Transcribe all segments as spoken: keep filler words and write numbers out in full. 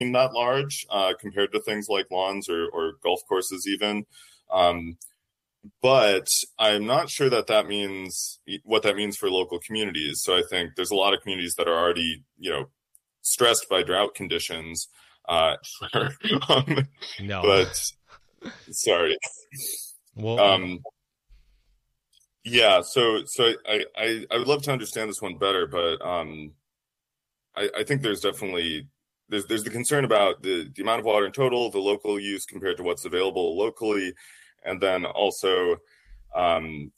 that large uh, compared to things like lawns or, or golf courses even. Um, but I'm not sure that that means what that means for local communities. So I think there's a lot of communities that are already, you know, stressed by drought conditions. Uh, um, no, but sorry. Well, um, yeah. So, so I, I, I would love to understand this one better, but um, I, I think there's definitely there's there's the concern about the, the amount of water in total, the local use compared to what's available locally, and then also um,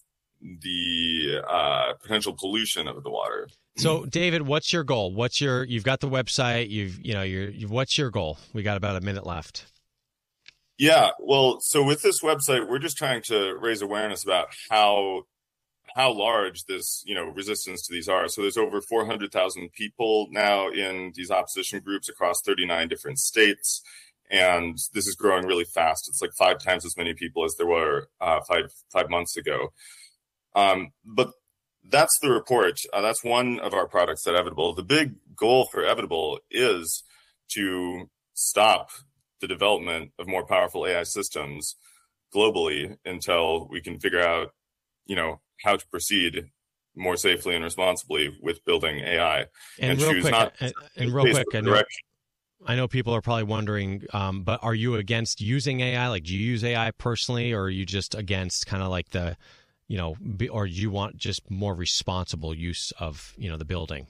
the uh, potential pollution of the water. So, David, what's your goal? What's your, you've got the website, you've, you know, you're, you've, what's your goal? We got about a minute left. Yeah, well, so with this website, we're just trying to raise awareness about how, how large this, you know, resistance to these are. So there's over four hundred thousand people now in these opposition groups across thirty-nine different states. And this is growing really fast. It's like five times as many people as there were uh, five, five months ago. Um, but That's the report. Uh, that's one of our products at Evitable. The big goal for Evitable is to stop the development of more powerful A I systems globally until we can figure out, you know, how to proceed more safely and responsibly with building A I. And, and real quick, not and, and real quick, I know, I know people are probably wondering, um, but are you against using A I? Like, do you use A I personally, or are you just against kind of like the, you know, be, or do you want just more responsible use of, you know, the building?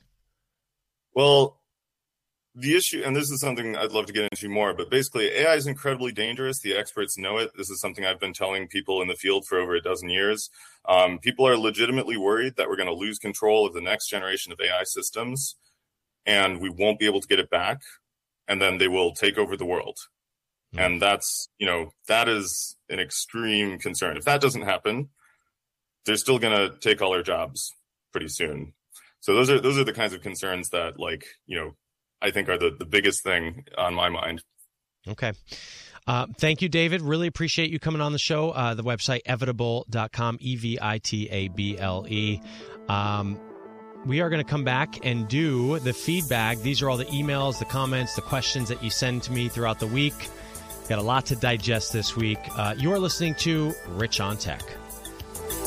Well, the issue, and this is something I'd love to get into more, but basically A I is incredibly dangerous. The experts know it. This is something I've been telling people in the field for over a dozen years. Um, people are legitimately worried that we're going to lose control of the next generation of A I systems and we won't be able to get it back. And then they will take over the world. Mm. And that's, you know, that is an extreme concern. If that doesn't happen, they're still going to take all our jobs pretty soon. So those are those are the kinds of concerns that, like, you know, I think are the, the biggest thing on my mind. Okay. Uh, thank you, David. Really appreciate you coming on the show. Uh, the website, evitable dot com, E V I T A B L E. Um, we are going to come back and do the feedback. These are all the emails, the comments, the questions that you send to me throughout the week. Got a lot to digest this week. Uh, you are listening to Rich on Tech.